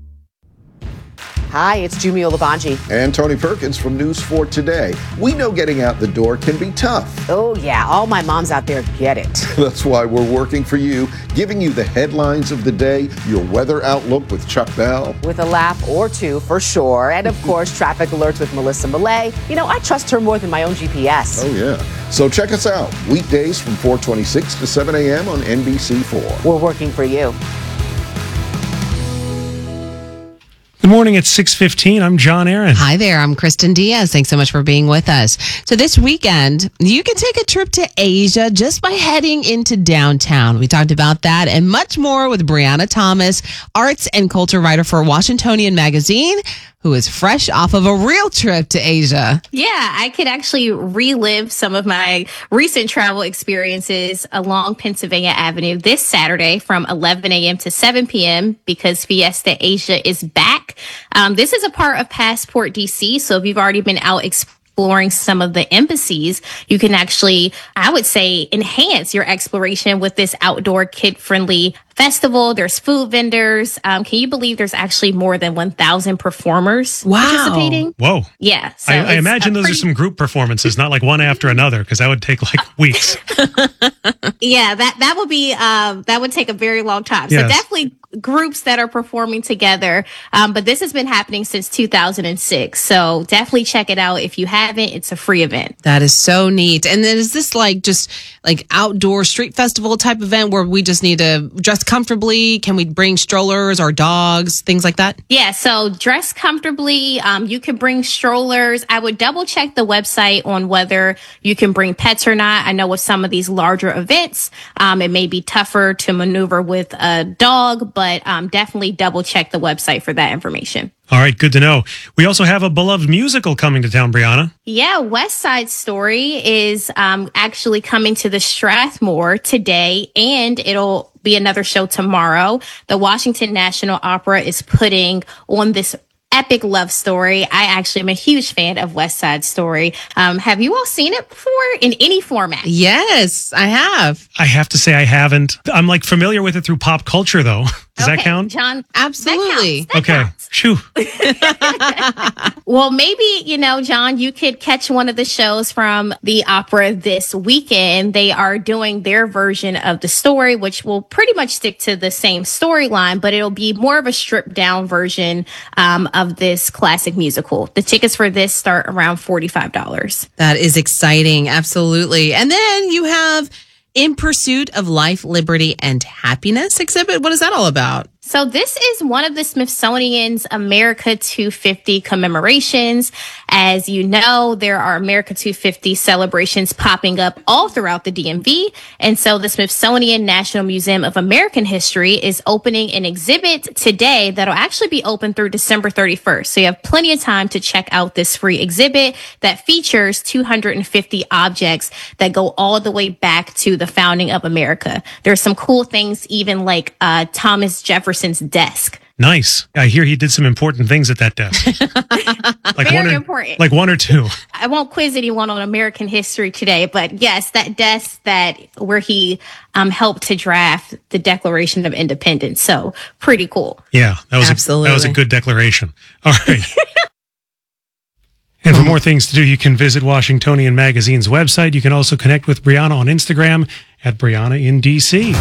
Hi, it's Jumio Labanji. And Tony Perkins from News four Today. We know getting out the door can be tough. Oh, yeah. All my moms out there get it. That's why we're working for you, giving you the headlines of the day, your weather outlook with Chuck Bell. With a laugh or two, for sure. And, of course, traffic alerts with Melissa Millay. You know, I trust her more than my own G P S. Oh, yeah. So check us out. Weekdays from four twenty-six to seven a.m. on N B C four. We're working for you. Good morning, it's six fifteen. I'm John Aaron. Hi there, I'm Kristen Diaz. Thanks so much for being with us. So this weekend, you can take a trip to Asia just by heading into downtown. We talked about that and much more with Brianna Thomas, arts and culture writer for Washingtonian Magazine, who is fresh off of a real trip to Asia. Yeah, I could actually relive some of my recent travel experiences along Pennsylvania Avenue this Saturday from eleven a.m. to seven p.m. because Fiesta Asia is back. Um, this is a part of Passport D C, so if you've already been out exploring some of the embassies, you can actually, I would say, enhance your exploration with this outdoor kid-friendly festival. There's food vendors. Um, can you believe there's actually more than one thousand performers wow. participating? Whoa. Yeah. So I, I imagine those pretty... are some group performances, not like one after another, because that would take like weeks. Yeah, that, that would be, um, that would take a very long time. Yes. So definitely groups that are performing together. Um, but this has been happening since two thousand six. So definitely check it out. If you haven't, it's a free event. That is so neat. And then is this like just like outdoor street festival type event where we just need to dress comfortably? Can we bring strollers or dogs, things like that? Yeah. So dress comfortably. Um, you can bring strollers. I would double check the website on whether you can bring pets or not. I know with some of these larger events, um, it may be tougher to maneuver with a dog, but But um, definitely double check the website for that information. All right, good to know. We also have a beloved musical coming to town, Brianna. Yeah, West Side Story is um, actually coming to the Strathmore today, and it'll be another show tomorrow. The Washington National Opera is putting on this epic love story. I actually am a huge fan of West Side Story. Um, have you all seen it before in any format? Yes, I have. I have to say I haven't. I'm like familiar with it through pop culture, though. Does okay, that count? John? Absolutely. That counts. That okay. counts. Shoo. Well, maybe, you know, John, you could catch one of the shows from the opera this weekend. They are doing their version of the story, which will pretty much stick to the same storyline, but it'll be more of a stripped down version um, of this classic musical. The tickets for this start around forty-five dollars. That is exciting. Absolutely. And then you have In Pursuit of Life, Liberty, and Happiness exhibit. What is that all about? So this is one of the Smithsonian's America two fifty commemorations. As you know, there are America two fifty celebrations popping up all throughout the D M V. And so the Smithsonian National Museum of American History is opening an exhibit today that'll actually be open through December thirty-first. So you have plenty of time to check out this free exhibit that features two hundred fifty objects that go all the way back to the founding of America. There's some cool things, even like uh, Thomas Jefferson's desk. Nice. I hear he did some important things at that desk. like Very one or, important. Like one or two. I won't quiz anyone on American history today, but yes, that desk that where he um, helped to draft the Declaration of Independence. So pretty cool. Yeah, that was Absolutely. a, that was a good declaration. All right. And for more things to do, you can visit Washingtonian Magazine's website. You can also connect with Brianna on Instagram at Brianna in D C.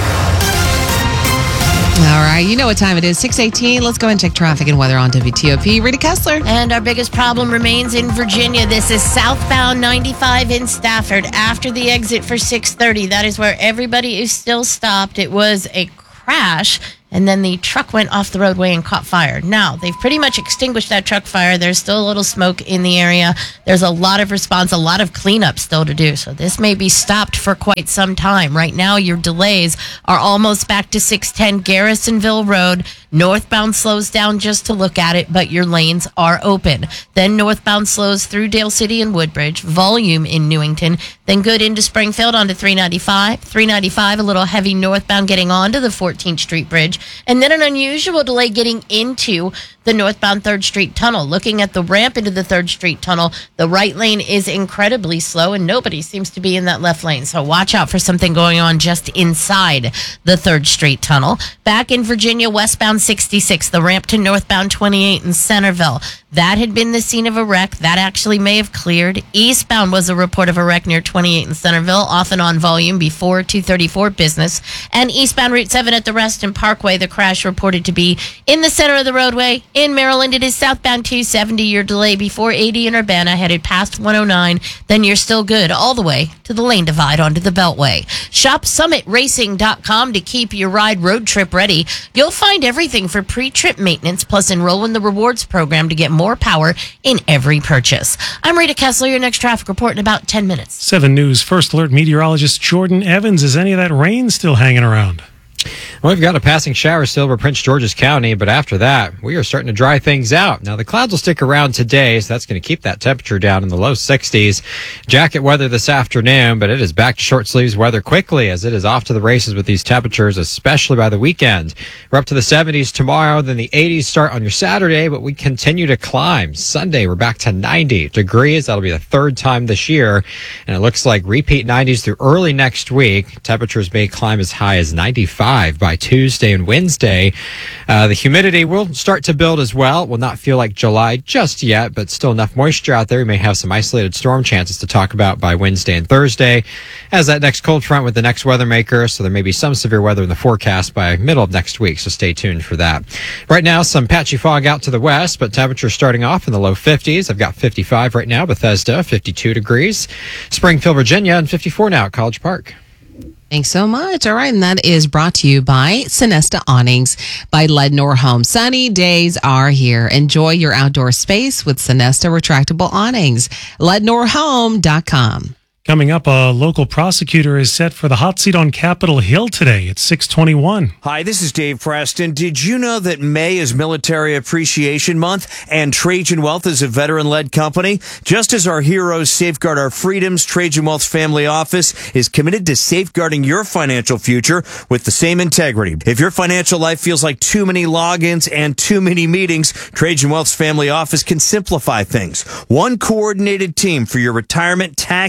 All right, you know what time it is, six eighteen. Let's go and check traffic and weather on W T O P. Rita Kessler. And our biggest problem remains in Virginia. This is southbound ninety-five in Stafford after the exit for six thirty. That is where everybody is still stopped. It was a crash, and then the truck went off the roadway and caught fire. Now, they've pretty much extinguished that truck fire. There's still a little smoke in the area. There's a lot of response, a lot of cleanup still to do. So this may be stopped for quite some time. Right now, your delays are almost back to six ten Garrisonville Road. Northbound slows down just to look at it, but your lanes are open. Then northbound slows through Dale City and Woodbridge, volume in Newington, then good into Springfield onto three ninety-five. three ninety-five, a little heavy northbound getting onto the fourteenth Street Bridge, and then an unusual delay getting into the northbound third Street Tunnel. Looking at the ramp into the third Street Tunnel, the right lane is incredibly slow, and nobody seems to be in that left lane. So watch out for something going on just inside the third Street Tunnel. Back in Virginia, westbound sixty-six, the ramp to northbound twenty-eight in Centerville. That had been the scene of a wreck. That actually may have cleared. Eastbound was a report of a wreck near twenty-eight in Centerville, off and on volume before two thirty-four business. And eastbound Route seven at the Reston Parkway, the crash reported to be in the center of the roadway. In Maryland, it is southbound two seventy. Your delay before eighty in Urbana, headed past one oh nine. Then you're still good all the way to the lane divide onto the Beltway. Shop summit racing dot com to keep your ride road trip ready. You'll find everything for pre-trip maintenance, plus enroll in the rewards program to get more power in every purchase. I'm Rita Kessler, your next traffic report in about ten minutes. seven News First Alert meteorologist Jordan Evans. Is any of that rain still hanging around? Well, we've got a passing shower still over Prince George's County, but after that, we are starting to dry things out. Now, the clouds will stick around today, so that's going to keep that temperature down in the low sixties. Jacket weather this afternoon, but it is back to short sleeves weather quickly as it is off to the races with these temperatures, especially by the weekend. We're up to the seventies tomorrow, then the eighties start on your Saturday, but we continue to climb. Sunday, we're back to ninety degrees. That'll be the third time this year, and it looks like repeat nineties through early next week. Temperatures may climb as high as ninety-five by Tuesday and Wednesday. Uh, the humidity will start to build as well. It will not feel like July just yet, but still enough moisture out there. We may have some isolated storm chances to talk about by Wednesday and Thursday as that next cold front with the next weather maker. So there may be some severe weather in the forecast by middle of next week. So stay tuned for that. Right now, some patchy fog out to the west, but temperatures starting off in the low fifties. I've got fifty-five right now. Bethesda, fifty-two degrees. Springfield, Virginia, and fifty-four now at College Park. Thanks so much. All right, and that is brought to you by Sonesta Awnings by Lednor Home. Sunny days are here. Enjoy your outdoor space with Sonesta retractable awnings. Lednor Home dot com. Coming up, a local prosecutor is set for the hot seat on Capitol Hill today at six twenty-one. Hi, this is Dave Preston. Did you know that May is Military Appreciation Month and Trajan Wealth is a veteran-led company? Just as our heroes safeguard our freedoms, Trajan Wealth's family office is committed to safeguarding your financial future with the same integrity. If your financial life feels like too many logins and too many meetings, Trajan Wealth's family office can simplify things. One coordinated team for your retirement, tax, and estate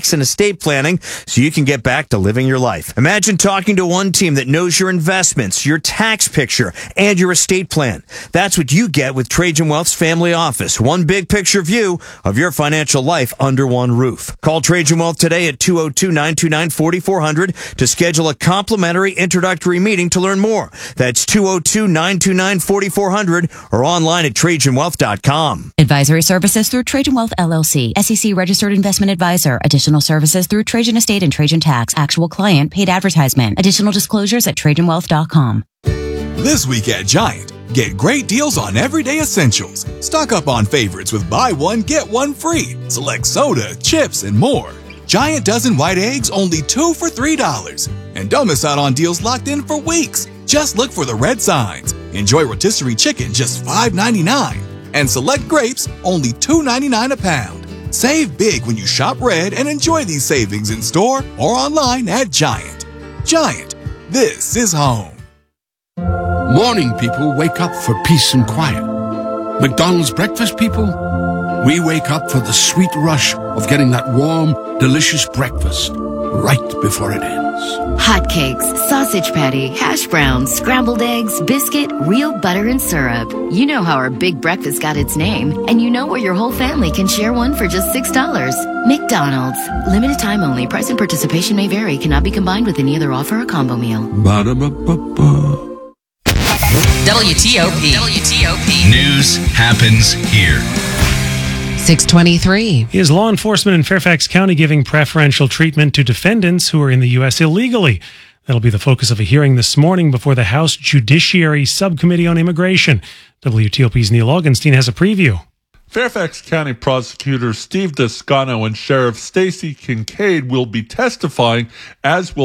estate planning so you can get back to living your life. Imagine talking to one team that knows your investments, your tax picture, and your estate plan. That's what you get with Trajan Wealth's Family Office. One big picture view of your financial life under one roof. Call Trajan Wealth today at two oh two, nine two nine, four four zero zero to schedule a complimentary introductory meeting to learn more. That's two oh two, nine two nine, four four zero zero or online at trajan wealth dot com. Advisory services through Trajan Wealth L L C, S E C registered investment advisor. Additional services through Trajan Estate and Trajan Tax. Actual client paid advertisement. Additional disclosures at trajan wealth dot com. This week at Giant, get great deals on everyday essentials. Stock up on favorites with buy one, get one free. Select soda, chips, and more. Giant dozen white eggs, only two for three dollars. And don't miss out on deals locked in for weeks. Just look for the red signs. Enjoy rotisserie chicken, just five ninety-nine. And select grapes, only two ninety-nine a pound. Save big when you shop red and enjoy these savings in store or online at Giant. Giant, this is home. Morning people wake up for peace and quiet. McDonald's breakfast people, we wake up for the sweet rush of getting that warm, delicious breakfast right before it ends. Hotcakes, sausage patty, hash browns, scrambled eggs, biscuit, real butter and syrup. You know how our big breakfast got its name, and you know where your whole family can share one for just six dollars. McDonald's. Limited time only. Price and participation may vary. Cannot be combined with any other offer or combo meal. Ba-da-ba-ba-ba. W T O P. W T O P. News happens here. six twenty-three. Is law enforcement in Fairfax County giving preferential treatment to defendants who are in the U S illegally? That'll be the focus of a hearing this morning before the House Judiciary Subcommittee on Immigration. W T O P's Neil Augenstein has a preview. Fairfax County Prosecutor Steve Descano and Sheriff Stacy Kincaid will be testifying, as will